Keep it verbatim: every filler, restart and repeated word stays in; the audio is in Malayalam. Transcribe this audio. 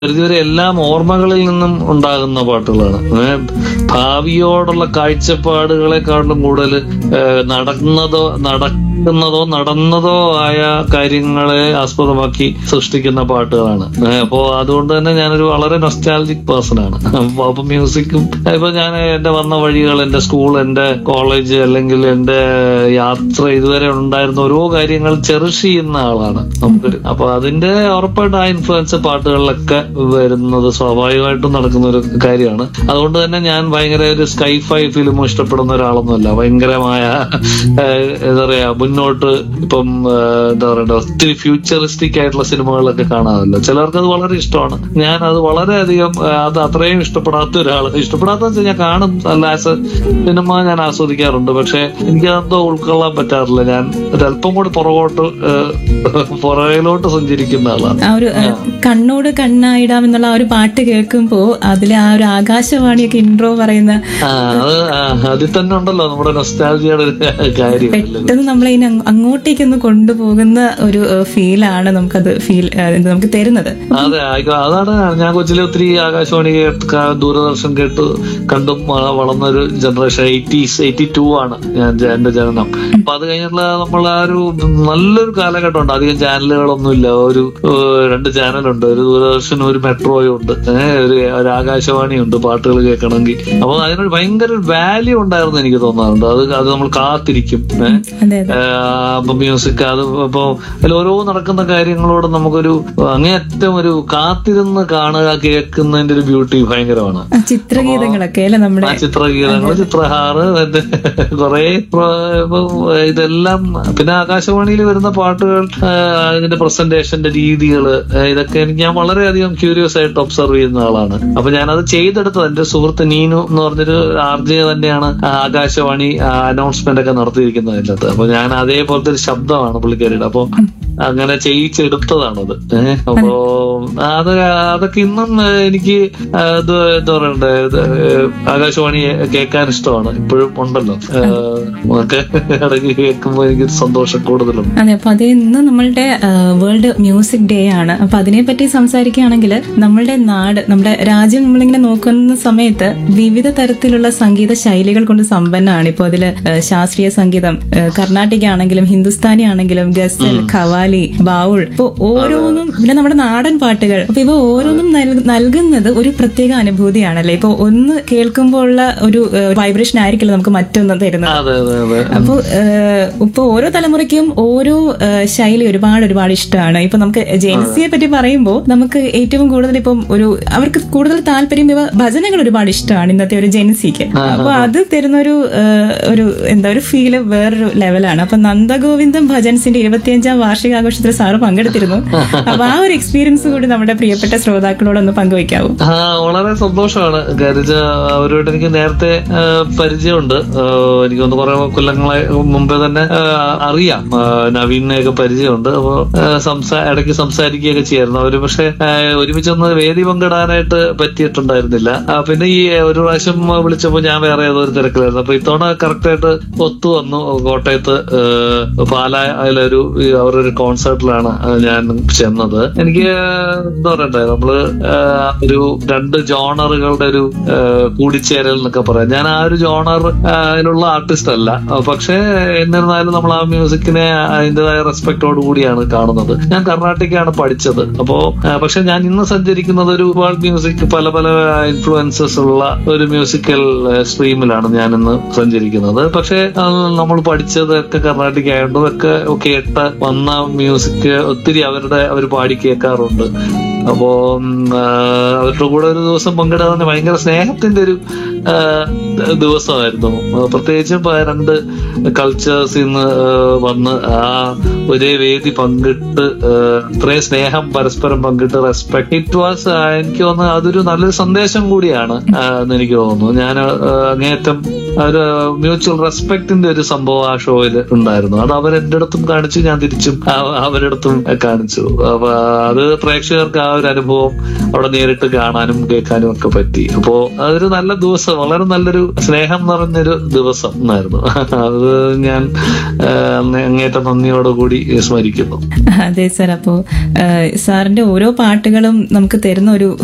പരിധിവരെ എല്ലാം ഓർമ്മകളിൽ നിന്നും ഉണ്ടാകുന്ന പാട്ടുകളാണ്. ഏഹ് ഭാവിയോടുള്ള കാഴ്ചപ്പാടുകളെക്കാളും കൂടുതൽ നടന്നതോ നടക്കുന്നതോ നടന്നതോ ആയ കാര്യങ്ങളെ ആസ്പദമാക്കി സൃഷ്ടിക്കുന്ന പാട്ടുകളാണ്. അപ്പോ അതുകൊണ്ട് തന്നെ ഞാനൊരു വളരെ നൊസ്റ്റാൾജിക് പേഴ്സൺ ആണ്. അപ്പൊ മ്യൂസിക്കും ഇപ്പൊ ഞാൻ എന്റെ വന്ന വഴികൾ, എന്റെ സ്കൂൾ, എന്റെ കോളേജ്, അല്ലെങ്കിൽ എന്റെ യാത്ര, ഇതുവരെ ഉണ്ടായിരുന്ന ഓരോ കാര്യങ്ങൾ ചെറിഷ് ചെയ്യുന്ന ആളാണ് നമുക്കൊരു. അപ്പൊ അതിന്റെ ഉറപ്പായിട്ട് ആ ഇൻഫ്ലുവൻസ് പാട്ടുകളിലൊക്കെ വരുന്നത് സ്വാഭാവികമായിട്ടും നടക്കുന്ന ഒരു കാര്യമാണ്. അതുകൊണ്ട് തന്നെ ഞാൻ ഭയങ്കര ഒരു സ്കൈഫൈ ഫിലിമും ഇഷ്ടപ്പെടുന്ന ഒരാളൊന്നുമല്ല. ഭയങ്കരമായ എന്താ പറയാ മുന്നോട്ട് ഇപ്പം എന്താ പറയണ്ട ഒത്തിരി ഫ്യൂച്ചറിസ്റ്റിക് ആയിട്ടുള്ള സിനിമകളൊക്കെ കാണാമല്ലോ. ചിലർക്ക് അത് വളരെ ഇഷ്ടമാണ്. ഞാൻ അത് വളരെയധികം അത് അത്രയും ഇഷ്ടപ്പെടാത്ത ഒരാൾ. ഇഷ്ടപ്പെടാത്ത വെച്ചാൽ ഞാൻ കാണും, അല്ല ആസ് എ സിനിമ ഞാൻ ആസ്വദിക്കാറുണ്ട്. പക്ഷെ എനിക്കതെന്തോ ഉൾക്കൊള്ളാൻ പറ്റാറില്ല. ഞാൻ ഒരല്പം കൂടി പുറകോട്ട് പുറകിലോട്ട് സഞ്ചരിക്കുന്ന ആളാണ്. ആ ഒരു കണ്ണോട് കണ്ണായിടാം എന്നുള്ള ആ ഒരു പാട്ട് കേൾക്കുമ്പോ അതിലെ ആ ഒരു ആകാശവാണിയൊക്കെ ഇൻട്രോ പറയുന്ന അത് അതിൽ തന്നെ ഉണ്ടല്ലോ നമ്മുടെ നൊസ്റ്റാൾജിയുടെ ഒരു കാര്യം. പെട്ടെന്ന് നമ്മളെ ഇനി അങ്ങോട്ടേക്കൊന്ന് കൊണ്ടുപോകുന്ന ഒരു ഫീലാണ് നമുക്കത് ഫീൽ നമുക്ക് തരുന്നത്. അതെ, അതാണ് ഞാൻ കൊച്ചിലെ ഒത്തിരി ആകാശവാണി കേട്ട് ദൂരദർശൻ കേട്ട് കണ്ടും വളർന്നൊരു ജനറേഷൻ. എയ്റ്റീസ് എയ്റ്റി ടു ആണ് ഞാൻ എന്റെ ജനനം. അപ്പൊ അത് കഴിഞ്ഞിട്ടുള്ള നമ്മൾ ആ ഒരു നല്ലൊരു കാലഘട്ടമുണ്ട്. അധികം ചാനലുകളൊന്നും ഇല്ല. ഒരു രണ്ട് ചാനലുണ്ട്, ഒരു ദൂരദർശനും ഒരു മെട്രോയും ഉണ്ട്, ഒരു ഒരു ആകാശവാണിയുണ്ട് പാട്ടുകൾ കേൾക്കണമെങ്കിൽ. അപ്പൊ അതിനൊരു ഭയങ്കര ഒരു വാല്യൂ ഉണ്ടായിരുന്നു എനിക്ക് തോന്നാറുണ്ട്. അത് അത് നമ്മൾ കാത്തിരിക്കും. അപ്പൊ മ്യൂസിക് അത് ഇപ്പൊ അതിൽ ഓരോ നടക്കുന്ന കാര്യങ്ങളോട് നമുക്കൊരു അങ്ങേയറ്റം ഒരു കാത്തിരുന്ന് കാണുക, കേൾക്കുന്നതിന്റെ ഒരു ബ്യൂട്ടി ഭയങ്കരമാണ്. ചിത്രഗീതങ്ങളൊക്കെ അല്ലെ നമ്മുടെ ആ ചിത്രഗീതങ്ങൾ, ചിത്രഹാറ്, കുറെ ഇതെല്ലാം. പിന്നെ ആകാശവാണിയിൽ വരുന്ന പാട്ടുകൾ, ഇതിന്റെ പ്രസന്റേഷന്റെ രീതികള്, ഇതൊക്കെ എനിക്ക് ഞാൻ വളരെയധികം ക്യൂരിയസ് ആയിട്ട് ഒബ്സർവ് ചെയ്യുന്ന ആളാണ്. അപ്പൊ ഞാനത് ചെയ്തെടുത്തത് എന്റെ സുഹൃത്ത് നീനു എന്ന് പറഞ്ഞൊരു ആർ ജെ തന്നെയാണ് ആകാശവാണി അനൗൺസ്മെന്റ് ഒക്കെ നടത്തിയിരിക്കുന്നത് അതിനകത്ത്. അപ്പൊ ഞാൻ അതേപോലത്തെ ഒരു ശബ്ദമാണ് പുള്ളിക്കാരിയുടെ. അപ്പൊ അങ്ങനെ ചെയ്യിച്ചെടുത്തതാണത്. ഏഹ് അപ്പോ അത് അതൊക്കെ ഇന്നും എനിക്ക് ഇത് എന്താ പറയണ്ടേ, ആകാശവാണി കേൾക്കാൻ ഇഷ്ടമാണ്. ഇപ്പോഴും ഉണ്ടല്ലോ ഒക്കെ ഇടയ്ക്ക് കേൾക്കുമ്പോൾ എനിക്ക് സന്തോഷം കൂടുതലുണ്ട്. അതെ, അപ്പൊ അത് ഇന്ന് നമ്മളുടെ വേൾഡ് മ്യൂസിക് ഡേ ആണ്. അപ്പൊ അതിനെ പറ്റി സംസാരിക്കുകയാണെങ്കിൽ നമ്മളുടെ നാട്, നമ്മുടെ രാജ്യം നമ്മളിങ്ങനെ നോക്കുന്ന സമയത്ത് വിവിധ തരത്തിലുള്ള സംഗീത ശൈലികൾ കൊണ്ട് സമ്പന്നമാണ്. ഇപ്പൊ അതില് ശാസ്ത്രീയ സംഗീതം, കർണാട്ടിക് ആണെങ്കിലും ഹിന്ദുസ്ഥാനി ആണെങ്കിലും ഗസൽ, ഖവാലി, ബാവുൾ, ഇപ്പൊ ഓരോന്നും, പിന്നെ നമ്മുടെ നാടൻ പാട്ടുകൾ. അപ്പൊ ഇവ ഓരോന്നും നൽകുന്നത് ഒരു പ്രത്യേക അനുഭൂതിയാണല്ലേ. ഇപ്പൊ ഒന്ന് കേൾക്കുമ്പോൾ ഉള്ള ഒരു വൈബ്രേഷൻ ആയിരിക്കില്ല നമുക്ക് മറ്റൊന്നും തരുന്നത്. അപ്പൊ ഇപ്പൊ ഓരോ തലമുറയ്ക്കും ഓരോ ശൈലി ഒരുപാട് ഒരുപാട് ഇഷ്ടമാണ്. ഇപ്പൊ നമുക്ക് ജെൻസിയെ പറ്റി പറയുമ്പോൾ നമുക്ക് ഏറ്റവും കൂടുതൽ ഇപ്പം ഒരു അവർക്ക് കൂടുതൽ താല്പര്യം ഇവ ഭജനകൾ ഒരുപാട് ഇഷ്ടമാണ് ഇന്നത്തെ ഒരു ജെൻസിക്ക്. അപ്പൊ അത് തരുന്ന ഒരു ഒരു എന്താ ഒരു ഫീല് വേറൊരു ലെവലാണ്. അപ്പൊ നന്ദഗോവിന്ദം ഭജൻസിന്റെ ഇരുപത്തിയഞ്ചാം വാർഷികാഘോഷത്തിൽ സാറ് പങ്കെടുത്തിരുന്നു. അപ്പൊ ആ ഒരു എക്സ്പീരിയൻസ് കൂടി നമ്മുടെ പ്രിയപ്പെട്ട ശ്രോതാക്കളോടൊന്ന് പങ്കുവയ്ക്കാവൂ. ആ വളരെ സന്തോഷമാണ്. കാര്യം അവരോട് എനിക്ക് നേരത്തെ പരിചയമുണ്ട്. എനിക്കൊന്ന് കുറെ കൊല്ലങ്ങളെ മുമ്പേ തന്നെ അറിയാം. നവീനെയൊക്കെ പരിചയമുണ്ട്. അപ്പൊ സംസാ ഇടയ്ക്ക് സംസാരിക്കുകയൊക്കെ ചെയ്യായിരുന്നു അവര്. പക്ഷെ ഒരുമിച്ചൊന്ന് വേദി പങ്കിടാനായിട്ട് പറ്റിയിട്ടുണ്ടായിരുന്നില്ല. പിന്നെ ഈ ഒരു പ്രാവശ്യം വിളിച്ചപ്പോ ഞാൻ വേറെ ഏതോ ഒരു തിരക്കിലായിരുന്നു. അപ്പൊ ഇത്തവണ കറക്റ്റായിട്ട് ഒത്തു വന്നു. കോട്ടയത്ത് പാലായിലൊരു അവരൊരു കോൺസേർട്ടിലാണ് ഞാൻ ചെന്നത്. എനിക്ക് എന്താ പറയണ്ടേ, നമ്മള് ഒരു രണ്ട് ജോണറുകളുടെ ഒരു കൂടിച്ചേരൽ എന്നൊക്കെ പറയാം. ഞാൻ ആ ഒരു ജോണർ അതിലുള്ള ആർട്ടിസ്റ്റ് അല്ല. പക്ഷെ എന്നിരുന്നാലും നമ്മൾ ആ മ്യൂസിക്കിനെ അതിന്റേതായ റെസ്പെക്ടോട് കൂടിയാണ് കാണുന്നത്. ഞാൻ കർണാട്ടിക്കാണ് പഠിച്ചത്. അപ്പോ പക്ഷെ ഞാൻ ഇന്ന് സഞ്ചരിക്കുന്നത് ഒരു വേൾഡ് മ്യൂസിക്, പല പല ഇൻഫ്ലുവൻസസ് ഉള്ള ഒരു മ്യൂസിക്കൽ സ്ട്രീമിലാണ് ഞാൻ ഇന്ന് സഞ്ചരിക്കുന്നത്. പക്ഷെ നമ്മൾ പഠിച്ചതൊക്കെ കർണാട്ടിക് ആയതുകൊണ്ട് ഒക്കെ കേട്ട് വന്ന മ്യൂസിക് ഒത്തിരി അവരുടെ അവർ പാടി കേൾക്കാറുണ്ട്. അപ്പോ അവരുടെ കൂടെ ഒരു ദിവസം പങ്കിടാൻ ഭയങ്കര സ്നേഹത്തിന്റെ ഒരു ദിവസമായിരുന്നു. പ്രത്യേകിച്ചും രണ്ട് കൾച്ചേഴ്സിൽ നിന്ന് വന്ന് ആ ഒരേ വേദി പങ്കിട്ട് ഇത്രയും സ്നേഹം പരസ്പരം പങ്കിട്ട് റെസ്പെക്ട്, ഇറ്റ് വാസ് എനിക്ക് തോന്നുന്നു അതൊരു നല്ലൊരു സന്ദേശം കൂടിയാണ് എന്ന് എനിക്ക് തോന്നുന്നു. ഞാൻ അങ്ങേയറ്റം ഒരു മ്യൂച്വൽ റെസ്പെക്ടിന്റെ ഒരു സംഭവം ആ ഷോയിൽ ഉണ്ടായിരുന്നു. അത് അവർ എന്റെ അടുത്തും കാണിച്ചു, ഞാൻ തിരിച്ചും അവരുടെ അടുത്തും കാണിച്ചു. അപ്പൊ അത് പ്രേക്ഷകർക്ക് ആ ഒരു അനുഭവം അവിടെ നേരിട്ട് കാണാനും കേൾക്കാനും ഒക്കെ പറ്റി. അപ്പോ അതൊരു നല്ല ദിവസം, വളരെ നല്ലൊരു സ്നേഹം നിറഞ്ഞൊരു ദിവസം എന്നായിരുന്നു. അത് ഞാൻ അങ്ങേറ്റം നന്ദിയോടുകൂടി സ്മരിക്കുന്നു. അതെ സർ. അപ്പോ സാറിന്റെ ഓരോ പാട്ടുകളും നമുക്ക് തരുന്ന ഒരു